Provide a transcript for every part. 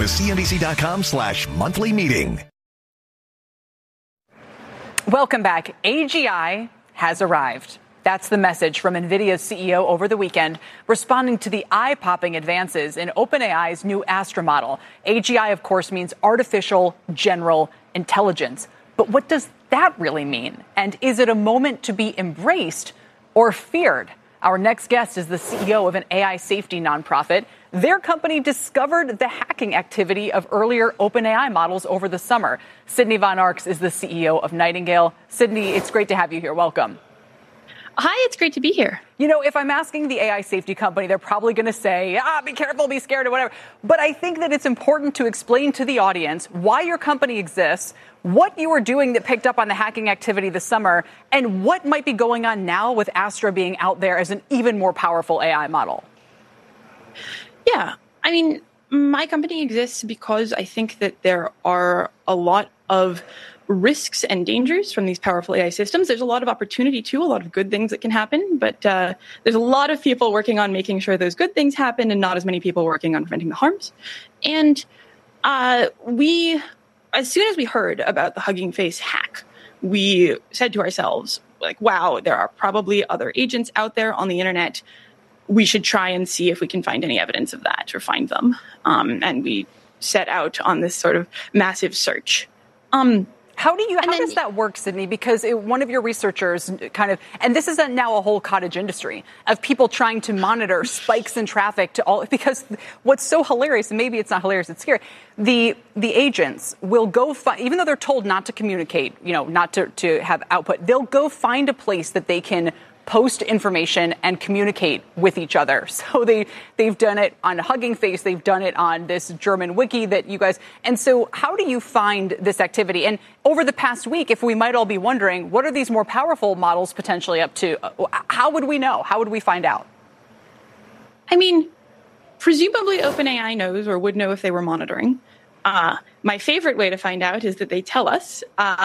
cnbc.com/monthly meeting. Welcome back. AGI has arrived. That's the message from NVIDIA's CEO over the weekend, responding to the eye-popping advances in OpenAI's new Astra model. AGI, of course, means artificial general intelligence. But what does that really mean? And is it a moment to be embraced or feared? Our next guest is the CEO of an AI safety nonprofit. Their company discovered the hacking activity of earlier OpenAI models over the summer. Sydney Von Arx is the CEO of Nightingale. Sydney, it's great to have you here. Welcome. Hi, it's great to be here. You know, if I'm asking the AI safety company, they're probably going to say, be careful, be scared, or whatever. But I think that it's important to explain to the audience why your company exists, what you were doing that picked up on the hacking activity this summer, and what might be going on now with Astra being out there as an even more powerful AI model. Yeah, I mean, my company exists because I think that there are a lot of risks and dangers from these powerful AI systems. There's a lot of opportunity too, a lot of good things that can happen, but there's a lot of people working on making sure those good things happen and not as many people working on preventing the harms. And we, as soon as we heard about the Hugging Face hack, we said to ourselves, like, wow, there are probably other agents out there on the internet. We should try and see if we can find any evidence of that or find them. And we set out on this sort of massive search. How does that work, Sydney? Because one of your researchers and this is now a whole cottage industry of people trying to monitor spikes in traffic because what's so hilarious, and maybe it's not hilarious, it's scary, the agents will go even though they're told not to communicate, not to have output, they'll go find a place that they can post information and communicate with each other. So they've done it on Hugging Face. They've done it on this German wiki that you guys. And so how do you find this activity? And over the past week, if we might all be wondering, what are these more powerful models potentially up to? How would we know? How would we find out? I mean, presumably OpenAI knows or would know if they were monitoring. My favorite way to find out is that they tell us.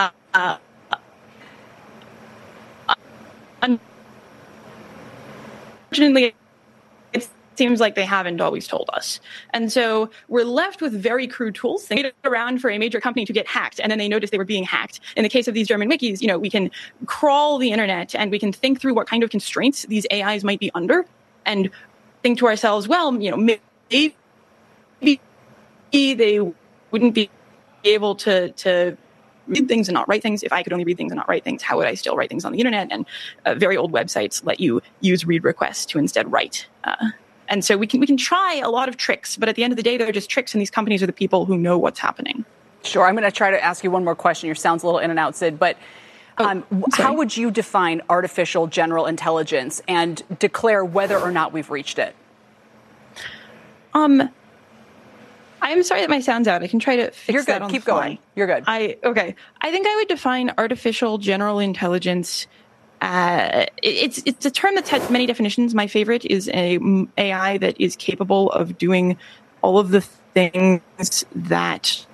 Unfortunately, it seems like they haven't always told us. And so we're left with very crude tools. They waited around for a major company to get hacked, and then they noticed they were being hacked. In the case of these German wikis, we can crawl the internet and we can think through what kind of constraints these AIs might be under and think to ourselves, well, maybe they wouldn't be able to read things and not write things. If I could only read things and not write things, how would I still write things on the internet? And very old websites let you use read requests to instead write. And so we can try a lot of tricks, but at the end of the day, they're just tricks, and these companies are the people who know what's happening. Sure. I'm going to try to ask you one more question. Your sound's a little in and out, Sid, but how would you define artificial general intelligence and declare whether or not we've reached it? I'm sorry that my sound's out. I can try to fix You're good. that on Keep the fly. going. You're good. Okay. I think I would define artificial general intelligence. It's a term that's had many definitions. My favorite is a AI that is capable of doing all of the things that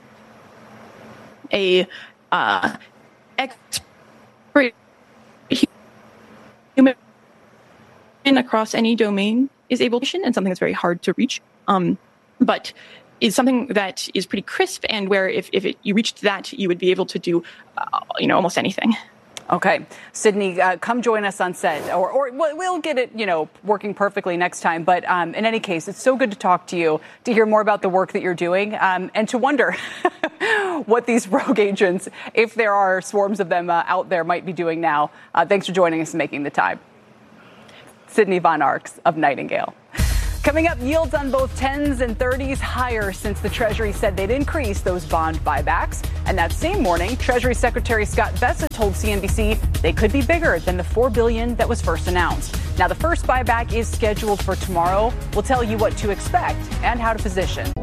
a expert human across any domain is able to, and something that's very hard to reach. But is something that is pretty crisp, and where if you reached that, you would be able to do, almost anything. Okay. Sydney, come join us on set, or we'll get it, working perfectly next time. But in any case, it's so good to talk to you, to hear more about the work that you're doing, and to wonder what these rogue agents, if there are swarms of them out there, might be doing now. Thanks for joining us and making the time. Sydney Von Arx of Nightingale. Coming up, yields on both 10s and 30s higher since the Treasury said they'd increase those bond buybacks. And that same morning, Treasury Secretary Scott Bessent told CNBC they could be bigger than the $4 billion that was first announced. Now, the first buyback is scheduled for tomorrow. We'll tell you what to expect and how to position.